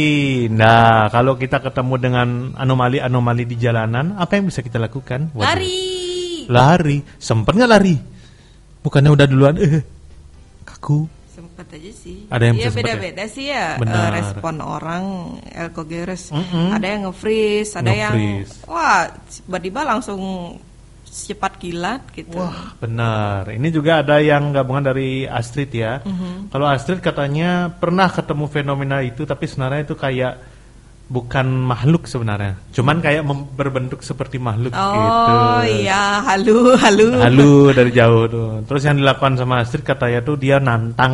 Nah, kalau kita ketemu dengan anomali-anomali di jalanan, apa yang bisa kita lakukan? Lari. Sempet nggak lari? Bukannya udah duluan? Kaku. Sempet aja sih. Ada yang bisa beda-beda sih ya. Respon orang Elkogeres. Ada yang nge-freeze, ada yang tiba-tiba langsung cepat kilat gitu. Wah, benar. Ini juga ada yang gabungan dari Astrid ya. Kalau Astrid katanya pernah ketemu fenomena itu, tapi sebenarnya itu kayak bukan makhluk sebenarnya. Cuman kayak berbentuk seperti makhluk gitu. Oh iya, halu dari jauh tuh. Terus yang dilakukan sama Astrid katanya tuh dia nantang.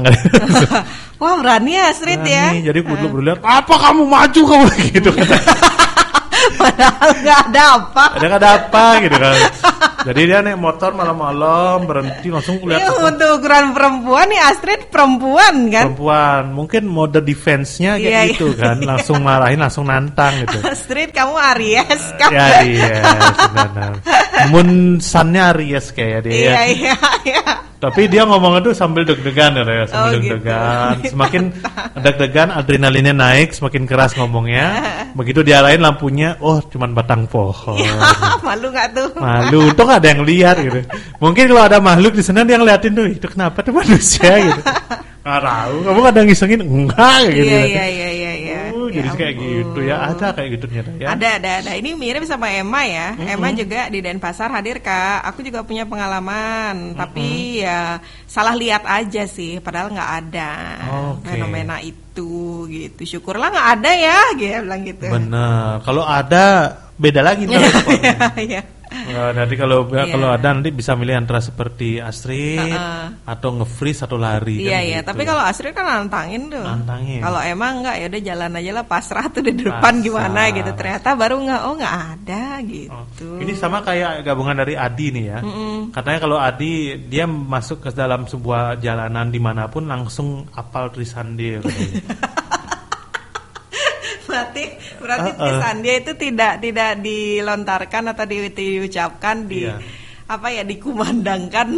Wah, berani Astrid ya. Jadi buru lihat, apa kamu maju kamu gitu katanya. Padahal nggak ada apa gitu kan. Jadi dia naik motor malam-malam berhenti langsung lihat. Untuk ukuran perempuan nih, Astrid perempuan kan? Perempuan, mungkin mode defense-nya kayak gitu kan, langsung marahin, langsung nantang gitu. Astrid, kamu Aries kan? Ya Aries, benar. Sun-nya Aries kayak dia. Iya. Tapi dia ngomong itu sambil deg-degan ya, sambil deg-degan. Gitu. Semakin deg-degan, adrenalinnya naik, semakin keras ngomongnya. Begitu diarahin lampunya, cuman batang pohon. Ya, malu nggak tuh? Malu, untung ada yang lihat gitu. Mungkin kalau ada makhluk di sana dia ngeliatin tuh, itu kenapa tuh manusia gitu. Nggak tahu, kamu kadang ngisengin enggak gitu. Iya. Jadi kayak gitu ya, ada kayak gitu ternyata ya. Ada. Ini mirip sama Emma ya. Emma juga di Denpasar hadir Kak. Aku juga punya pengalaman, tapi ya salah lihat aja sih, padahal nggak ada fenomena itu gitu. Syukurlah nggak ada ya, dia bilang gitu. Benar. Kalau ada beda lagi Iya. Nanti kalau ada nanti bisa milih antara seperti Astrid atau nge-freeze atau lari. Iya. Gitu. Tapi kalau Astrid kan nantangin tuh. Kalau emang enggak, ya udah jalan aja lah, pasrah tuh di depan gimana gitu. Ternyata baru nggak ada gitu. Ini sama kayak gabungan dari Adi nih ya. Katanya kalau Adi dia masuk ke dalam sebuah jalanan dimanapun langsung apal Trisandi. Berarti Trisandi itu tidak dilontarkan atau diucapkan dikumandangkan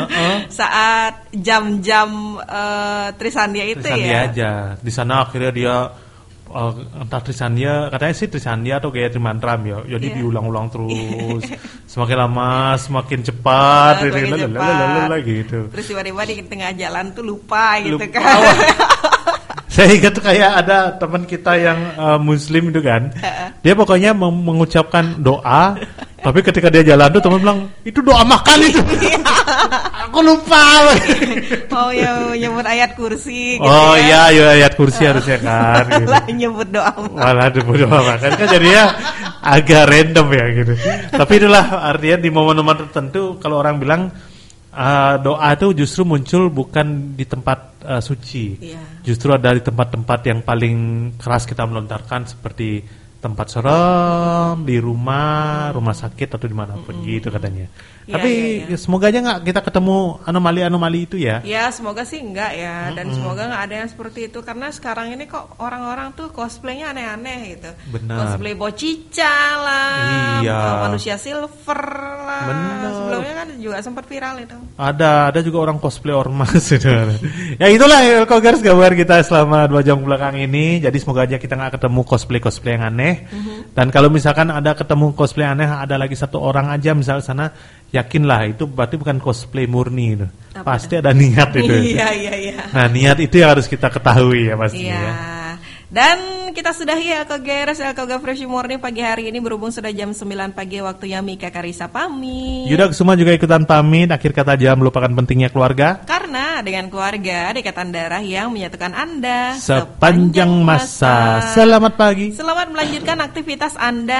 saat jam-jam Trisandia itu Trisandia aja. Di sana akhirnya dia entah Trisandia, katanya sih Trisandia atau Gayatri Mantram ya. Jadi diulang-ulang terus. Semakin lama semakin cepat gitu. Terus tiba-tiba di tengah jalan tuh lupa gitu kan. Saya ingat kayak ada teman kita yang Muslim itu kan, dia pokoknya mengucapkan doa, tapi ketika dia jalan tuh teman bilang itu doa makan itu, aku lupa. Ya nyebut ayat kursi. Gitu iya ayat kursi harusnya kan. Gitu. Nyebut doa. Nyebut doa makan kan jadinya agak random ya gitu. Tapi itulah artinya di momen-momen tertentu kalau orang bilang doa itu justru muncul bukan di tempat suci, justru ada di tempat-tempat yang paling keras kita melontarkan seperti tempat serem, di rumah sakit atau dimanapun gitu katanya. Tapi semoga aja nggak kita ketemu anomali-anomali itu ya. Ya semoga sih enggak ya, dan semoga nggak ada yang seperti itu karena sekarang ini kok orang-orang tuh cosplaynya aneh-aneh gitu. Benar. Cosplay bocica lah, manusia silver lah. Benar. Sebelumnya kan juga sempat viral itu. Ada juga orang cosplay ormas gitu. Ya itulah Elkogeres gambar kita selama 2 jam belakang ini. Jadi semoga aja kita nggak ketemu cosplay yang aneh. Dan kalau misalkan ada ketemu cosplay aneh, ada lagi 1 orang aja misalnya sana, yakinlah itu berarti bukan cosplay murni itu. Pasti ada niat itu. Iya. Nah, niat itu yang harus kita ketahui ya pastinya ya. Dan kita sudahi Elkogeres Fresh Morning pagi hari ini berhubung sudah jam 9 pagi waktunya Mika Karisa pamit. Yuda semua juga ikutan pamit. Akhir kata jangan melupakan pentingnya keluarga. Karena dengan keluarga ikatan darah yang menyatukan Anda sepanjang masa. Selamat pagi. Selamat melanjutkan aktivitas Anda.